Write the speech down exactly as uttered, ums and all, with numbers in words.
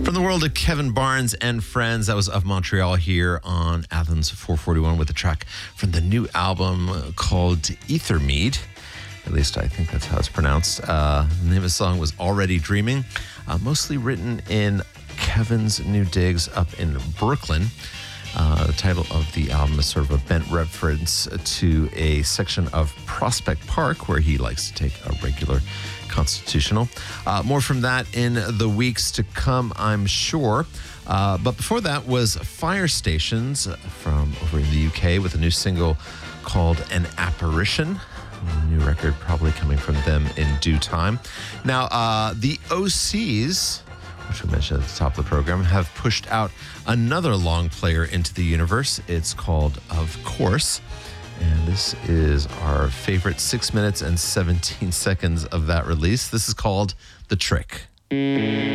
From the world of Kevin Barnes and Friends, that was Of Montreal here on Athens four forty-one with a track from the new album called Ethermead. At least I think that's how it's pronounced. Uh, the name of the song was Already Dreaming, uh, mostly written in Kevin's new digs up in Brooklyn. Uh, the title of the album is sort of a bent reference to a section of Prospect Park where he likes to take a regular constitutional. Uh, more from that in the weeks to come, I'm sure. Uh, but before that was Fire Stations from over in the U K with a new single called An Apparition. A new record probably coming from them in due time. Now, uh, the O Cs, which we mentioned at the top of the program, have pushed out another long player into the universe. It's called Of Course. And this is our favorite six minutes and seventeen seconds of that release. This is called The Trick.